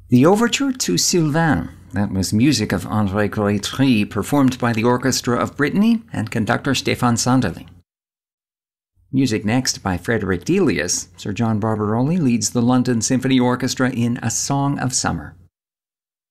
The Overture to Sylvain. That was music of André Goetry, performed by the Orchestra of Brittany and conductor Stefan Sanderling. Music next by Frederick Delius. Sir John Barbaroli leads the London Symphony Orchestra in A Song of Summer.